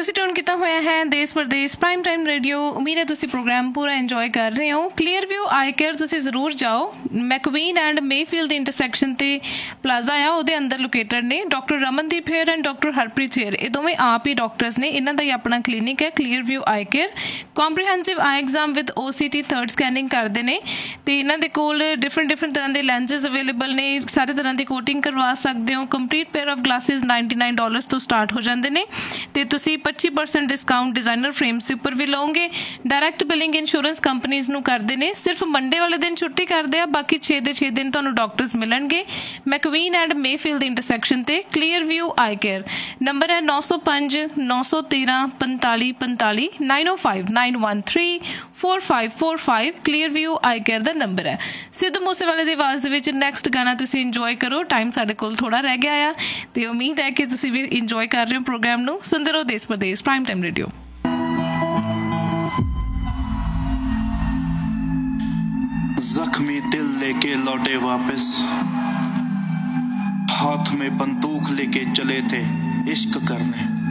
ਤੁਸੀਂ ਟਿਊਨ ਕੀਤਾ ਹੋਇਆ ਹੈ ਦੇਸ਼ ਪ੍ਰਦੇਸ਼ ਪ੍ਰਾਈਮ ਟਾਈਮ ਰੇਡੀਓ। ਉਮੀਦ ਹੈ ਤੁਸੀਂ ਪ੍ਰੋਗਰਾਮ ਪੂਰਾ ਇੰਜੋਏ ਕਰ ਰਹੇ ਹੋ। ਕਲੀਅਰ ਵਿਊ ਆਈ ਕੇਅਰ ਤੁਸੀਂ ਜ਼ਰੂਰ ਜਾਓ। ਮੈਕਵੀਨ ਐਂਡ ਮੇਫੀਲਡ ਦੇ ਇੰਟਰਸੈਕਸ਼ਨ ਤੇ ਪਲਾਜ਼ਾ ਆ, ਉਹਦੇ ਅੰਦਰ ਲੋਕੇਟਡ ਨੇ। Doctor Ramandeep hair and doctor Harpreet hair, ਇਹ ਦੋਵੇਂ ਆਪ ਹੀ ਡਾਕਟਰਸ ਨੇ। ਇਹਨਾਂ ਦਾ ਹੀ ਆਪਣਾ ਕਲੀਨਿਕ ਹੈ clear view I care. Comprehensive I exam with OCT third scanning ਕਰਦੇ ਨੇ ਤੇ ਇਹਨਾਂ ਦੇ ਕੋਲ ਡਿਫਰੈਂਟ ਤਰ੍ਹਾਂ ਦੇ ਲੈਂਸਿਸ ਅਵੇਲੇਬਲ ਨੇ। ਸਾਰੇ ਤਰ੍ਹਾਂ ਦੀ ਕੋਟਿੰਗ ਕਰਵਾ ਸਕਦੇ ਹੋ। ਕੰਪਲੀਟ ਪੇਅਰ ਆਫ ਗਲਾਸਿਸ $99 ਤੋਂ ਸਟਾਰਟ ਹੋ ਜਾਂਦੇ ਨੇ ਤੇ ਤੁਸੀਂ 25% ਡਿਸਕਾਊਂਟ ਡਿਜ਼ਾਈਨਰ ਫਰੇਮਸ ਦੇ ਉੱਪਰ ਵੀ ਲਓਗੇ। ਡਾਇਰੈਕਟ ਬਿਲਿੰਗ ਇੰਸ਼ੋਰੈਂਸ ਕੰਪਨੀਜ਼ ਨੂੰ ਕਰਦੇ ਨੇ। ਸਿਰਫ ਮੰਡੇ ਵਾਲੇ ਦਿਨ ਛੁੱਟੀ ਕਰਦੇ ਆ, ਬਾਕੀ 6 ਦੇ 6 ਦਿਨ ਤੁਹਾਨੂੰ ਡਾਕਟਰਸ ਮਿਲਣਗੇ। ਮੈਕਵੀਨ ਐਂਡ ਮੇਫੀਲਡ ਦੇ ਇੰਟਰਸੈਕਸ਼ਨ ਤੇ ਕਲੀਅਰ ਵਿਊ ਆਈ ਕੇਅਰ। ਨੰਬਰ ਹੈ 905 913 45 45 905 913 4545। ਕਲੀਅਰ ਵਿਊ ਆਈ ਕੇਅਰ ਦਾ ਨੰਬਰ ਹੈ। ਸਿੱਧੂ ਮੂਸੇਵਾਲੇ ਦੀ ਆਵਾਜ਼ ਦੇ ਵਿੱਚ ਨੈਕਸਟ ਗਾਣਾ ਤੁਸੀਂ ਇੰਜੋਏ ਕਰੋ। ਟਾਈਮ ਸਾਡੇ ਕੋਲ ਥੋੜਾ ਰਹਿ ਗਿਆ ਆ ਤੇ ਉਮੀਦ ਹੈ ਕਿ ਤੁਸੀਂ ਵੀ ਇੰਜੋਏ ਕਰ ਰਹੇ ਹੋ ਪ੍ਰੋਗਰਾਮ ਨੂੰ। ਸੁਣਦੇ ਰਹੋ ਦੇਸ਼ ਪ੍ਰਦੇਸ਼ ਪ੍ਰਾਈਮ टाइम रेडियो। जख्मी दिल लेके लौटे वापस, हाथ में बंदूक लेके चले थे इश्क करने।